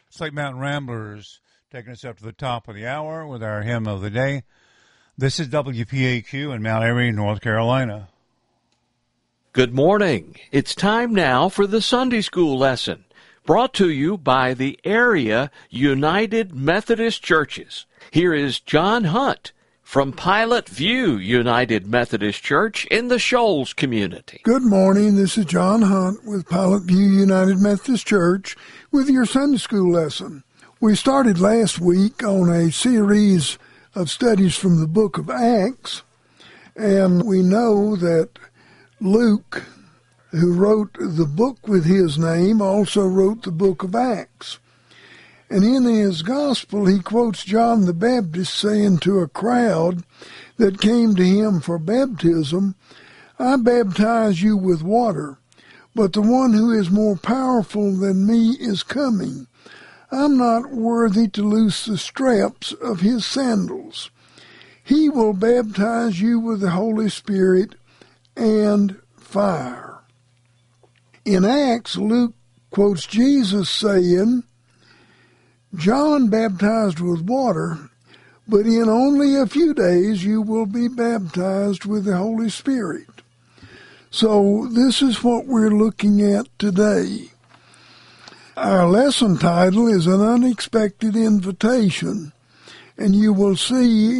Slate Mountain Ramblers taking us up to the top of the hour with our hymn of the day. This is WPAQ in Mount Airy, North Carolina. Good morning. It's time now for the Sunday School lesson, brought to you by the Area United Methodist Churches. Here is John Hunt from Pilot View United Methodist Church in the Shoals community. Good morning. This is John Hunt with Pilot View United Methodist Church with your Sunday School lesson. We started last week on a series of studies from the book of Acts, and we know that Luke, who wrote the book with his name, also wrote the book of Acts. And in his gospel, he quotes John the Baptist saying to a crowd that came to him for baptism, "I baptize you with water, but the one who is more powerful than me is coming. I'm not worthy to loose the straps of his sandals. He will baptize you with the Holy Spirit and fire." In Acts, Luke quotes Jesus saying, "John baptized with water, but in only a few days you will be baptized with the Holy Spirit." So this is what we're looking at today. Our lesson title is An Unexpected Invitation, and you will see